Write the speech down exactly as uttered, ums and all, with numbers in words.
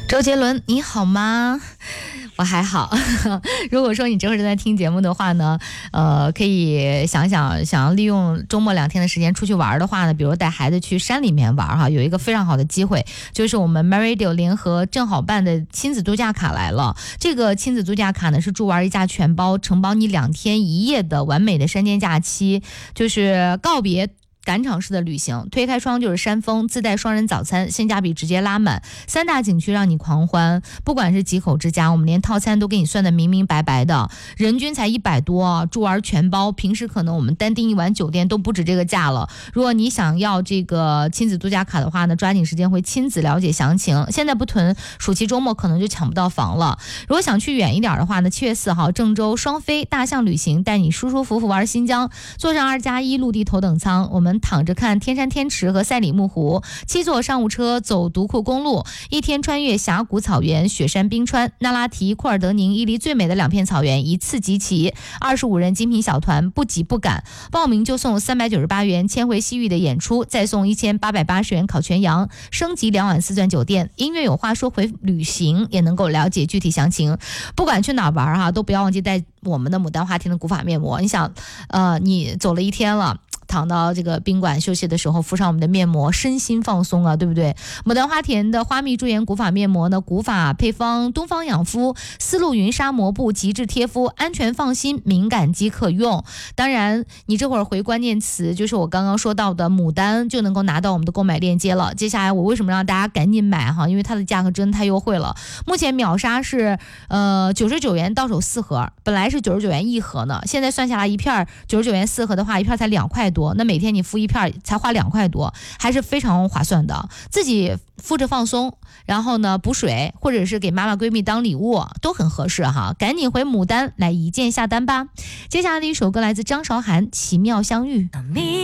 周杰伦，你好吗？我还好。如果说你这会儿正在听节目的话呢，呃，可以想想想要利用周末两天的时间出去玩的话呢，比如带孩子去山里面玩哈，有一个非常好的机会，就是我们 MyRadio 联合正好办的亲子度假卡来了。这个亲子度假卡呢是助玩一价全包，承包你两天一夜的完美的山间假期，就是告别赶场式的旅行，推开窗就是山峰，自带双人早餐，性价比直接拉满，三大景区让你狂欢。不管是几口之家，我们连套餐都给你算得明明白白的，人均才一百多，住玩全包。平时可能我们单订一晚酒店都不止这个价了。如果你想要这个亲子度假卡的话呢，抓紧时间回亲子了解详情。现在不囤，暑期周末可能就抢不到房了。如果想去远一点的话呢，七月四号郑州双飞大象旅行带你舒舒服服玩新疆，坐上二加一陆地头等舱，我们躺着看天山天池和赛里木湖，七座商务车走独库公路，一天穿越峡谷草原、雪山冰川、那拉提、库尔德宁、伊犁最美的两片草原一次集齐，二十五人精品小团，不急不赶，报名就送三百九十八元千回西域的演出，再送一千八百八十元烤全羊，升级两晚四钻酒店。音乐有话说回旅行也能够了解具体详情。不管去哪玩哈，都不要忘记带我们的牡丹花田的古法面膜。你想，呃，你走了一天了，躺到这个宾馆休息的时候，敷上我们的面膜，身心放松啊，对不对？牡丹花田的花蜜驻颜古法面膜呢，古法配方东方养肤，丝路云纱膜布极致贴肤，安全放心，敏感肌可用。当然你这会儿回关键词就是我刚刚说到的牡丹，就能够拿到我们的购买链接了。接下来我为什么让大家赶紧买哈？因为它的价格真的太优惠了。目前秒杀是呃九十九元到手四盒，本来是九十九元一盒呢，现在算下来一片九十九元四盒的话，一片才两块多，那每天你敷一片才花两块多，还是非常划算的。自己敷着放松，然后呢补水，或者是给妈妈闺蜜当礼物都很合适哈。赶紧回牡丹来一键下单吧。接下来的一首歌来自张韶涵，奇妙相遇。